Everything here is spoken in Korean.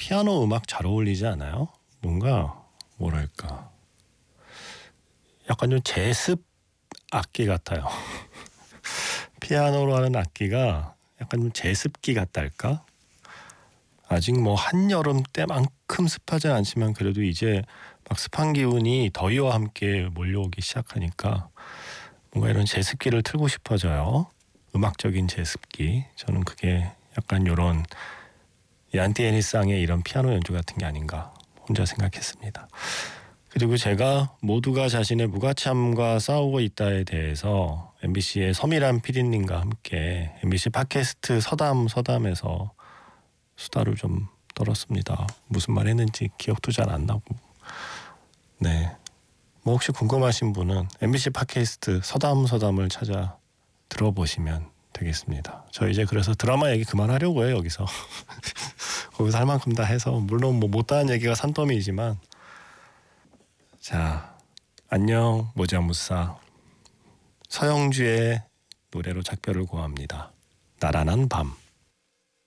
피아노 음악 잘 어울리지 않아요? 뭔가 뭐랄까 약간 좀 제습 악기 같아요. 피아노로 하는 악기가 약간 좀 제습기 같달까? 아직 뭐 한여름 때만큼 습하진 않지만 그래도 이제 막 습한 기운이 더위와 함께 몰려오기 시작하니까 뭔가 이런 제습기를 틀고 싶어져요. 음악적인 제습기. 저는 그게 약간 요런 얀티 애니상의 이런 피아노 연주 같은 게 아닌가 혼자 생각했습니다. 그리고 제가 모두가 자신의 무가참과 싸우고 있다에 대해서 MBC의 서미란 PD님과 함께 MBC 팟캐스트 서담에서 수다를 좀 떨었습니다. 무슨 말 했는지 기억도 잘 안 나고. 네. 뭐 혹시 궁금하신 분은 MBC 팟캐스트 서담을 찾아 들어보시면 되겠습니다. 저 이제 그래서 드라마 얘기 그만하려고 해요. 여기서. 거기서 할 만큼 다 해서 물론 뭐 못다한 얘기가 산더미이지만 자 안녕 모자무사 서영주의 노래로 작별을 고합니다. 나란한 밤.